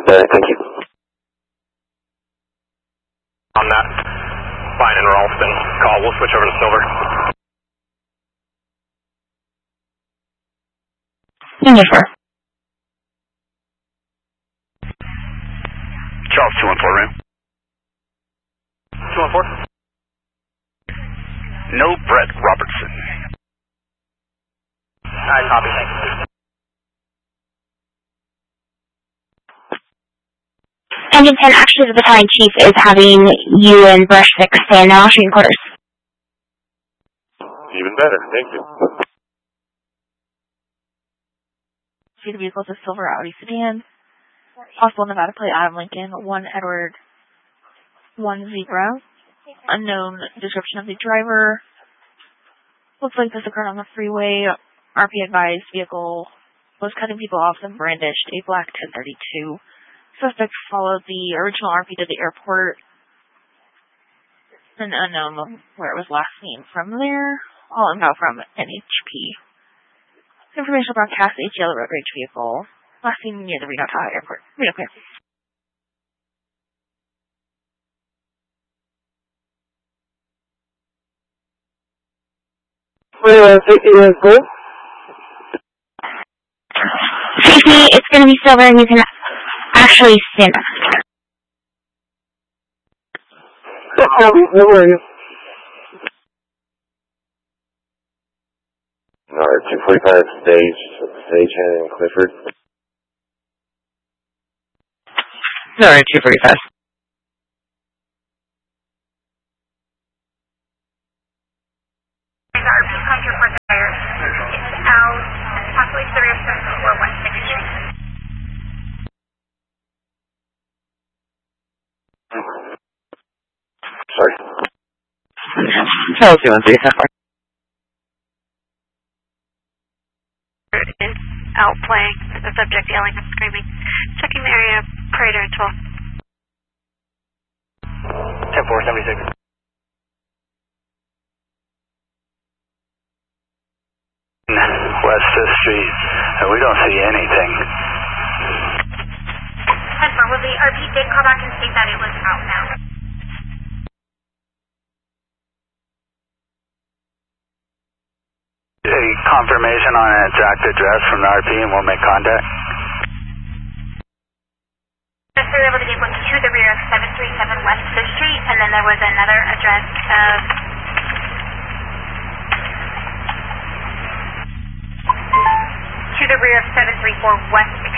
Thank you. On that, Fine and Ralston, call. We'll switch over to Silver. Jennifer. Charles 214, room. 214? No Brett Robertson. Alright, copy, thank you. Engine 10, actually the battalion chief is having you and Brush 6 stand now, shooting quarters. Even better, thank you. See the vehicles of Silver Audi sedan. Possible Nevada plate Adam Lincoln, 1 Edward, 1 Zebra. Unknown description of the driver. Looks like this occurred on the freeway. RP advised vehicle was cutting people off and brandished a black 1032. Suspect followed the original RP to the airport. An unknown where it was last seen from there. All inbound from NHP. Information broadcast H yellow road rage vehicle. Last seen near the Reno Tahoe airport. Reno clear. Safety, it's going to be Silver and you can actually stand up. Where were you? Alright, 245 Stagehand and Clifford. Sorry, 245. It's out possibly 304 West 6th Street. Sorry. Charles 213. Is out playing, the subject yelling and screaming. Checking the area, Prater and 12. 10-4-76. West 5th Street, and we don't see anything. 10-4, well, the RP did call back and state that it was out now. A confirmation on an exact address from the RP and we'll make contact. Yes, we were able to get one to the rear of 737 West 5th Street, and then there was another address of to the rear of 734 West 6th